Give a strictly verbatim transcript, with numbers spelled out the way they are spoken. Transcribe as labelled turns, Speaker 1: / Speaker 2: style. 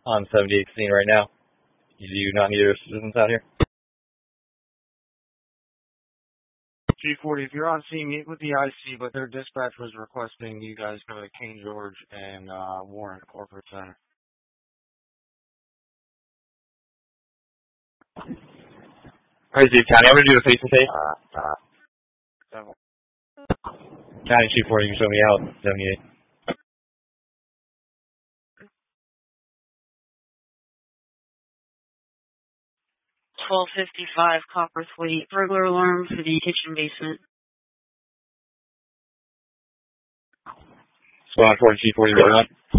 Speaker 1: on seventy-eighth scene right now. You do not need assistance out here?
Speaker 2: G forty, if you're on scene, meet with the I C, but their dispatch was requesting you guys go to King George and uh, Warren Corporate Center.
Speaker 1: Alright, Steve County, I'm going to do a face-to-face.
Speaker 2: Uh, uh,
Speaker 1: County Chief forty, you can show me out, seventy-eight.
Speaker 3: twelve fifty-five Copperthwaite, burglar alarm for the kitchen basement.
Speaker 1: Squad forty, Chief forty, going on.